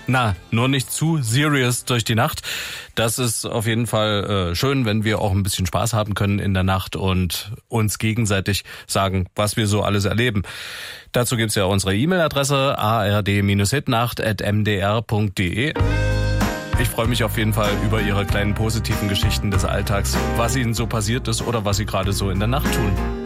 Nur nicht zu serious durch die Nacht. Das ist auf jeden Fall schön, wenn wir auch ein bisschen Spaß haben können in der Nacht und uns gegenseitig sagen, was wir so alles erleben. Dazu gibt's ja unsere E-Mail-Adresse ard-hitnacht@mdr.de. Ich freue mich auf jeden Fall über Ihre kleinen positiven Geschichten des Alltags, was Ihnen so passiert ist oder was Sie gerade so in der Nacht tun.